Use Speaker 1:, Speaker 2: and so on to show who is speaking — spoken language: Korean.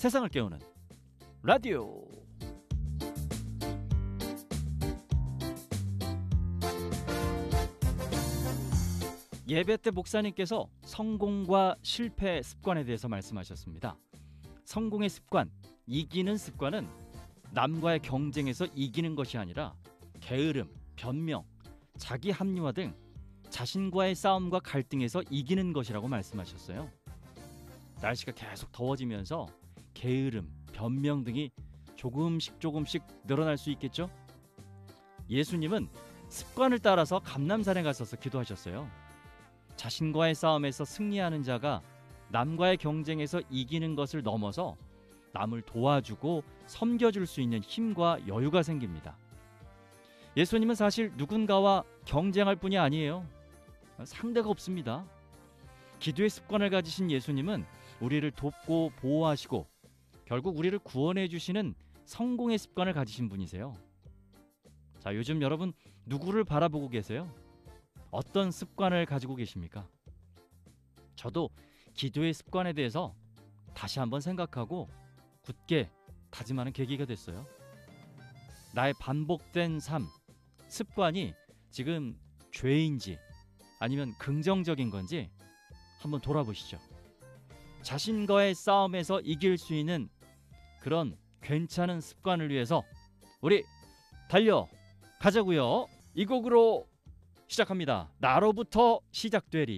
Speaker 1: 세상을 깨우는 라디오. 예배 때 목사님께서 성공과 실패 습관에 대해서 말씀하셨습니다. 성공의 습관, 이기는 습관은 남과의 경쟁에서 이기는 것이 아니라 게으름, 변명, 자기 합리화 등 자신과의 싸움과 갈등에서 이기는 것이라고 말씀하셨어요. 날씨가 계속 더워지면서 게으름, 변명 등이 조금씩 늘어날 수 있겠죠? 예수님은 습관을 따라서 감람산에 가셔서 기도하셨어요. 자신과의 싸움에서 승리하는 자가 남과의 경쟁에서 이기는 것을 넘어서 남을 도와주고 섬겨줄 수 있는 힘과 여유가 생깁니다. 예수님은 사실 누군가와 경쟁할 뿐이 아니에요. 상대가 없습니다. 기도의 습관을 가지신 예수님은 우리를 돕고 보호하시고 결국 우리를 구원해 주시는 성공의 습관을 가지신 분이세요. 자, 요즘 여러분 누구를 바라보고 계세요? 어떤 습관을 가지고 계십니까? 저도 기도의 습관에 대해서 다시 한번 생각하고 굳게 다짐하는 계기가 됐어요. 나의 반복된 삶, 습관이 지금 죄인지 아니면 긍정적인 건지 한번 돌아보시죠. 자신과의 싸움에서 이길 수 있는 그런 괜찮은 습관을 위해서 우리 달려가자고요. 이 곡으로 시작합니다. 나로부터 시작되리.